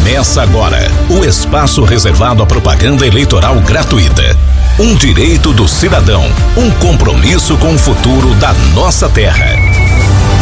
Começa agora o espaço reservado à propaganda eleitoral gratuita. Um direito do cidadão, um compromisso com o futuro da nossa terra.